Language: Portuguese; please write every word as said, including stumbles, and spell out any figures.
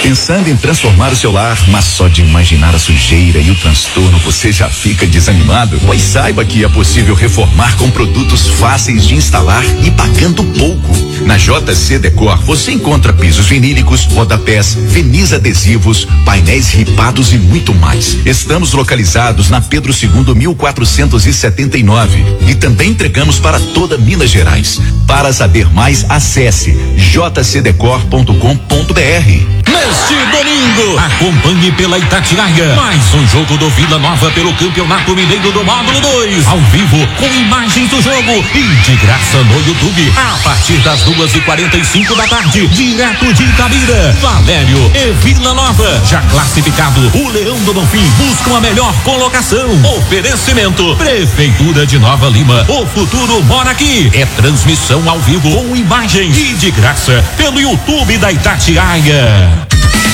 Pensando em transformar o seu lar, mas só de imaginar a sujeira e o transtorno você já fica desanimado? Pois saiba que é possível reformar com produtos fáceis de instalar e pagando pouco. Na J C Decor você encontra pisos vinílicos, rodapés, verniz adesivos, painéis ripados e muito mais. Estamos localizados na Pedro segundo mil quatrocentos e setenta e nove e também entregamos para toda Minas Gerais. Para saber mais, acesse j c decor ponto com ponto b r. Neste domingo, acompanhe pela Itatiaia mais um jogo do Vila Nova pelo Campeonato Mineiro do Módulo dois, ao vivo, com imagens do jogo e de graça no YouTube, a partir das duas e quarenta e cinco da tarde, direto de Itabira. Valério e Vila Nova, já classificado, o Leão do Bonfim busca a melhor colocação. Oferecimento Prefeitura de Nova Lima, o futuro mora aqui. É transmissão ao vivo com imagens e de graça pelo YouTube da Itatiaia.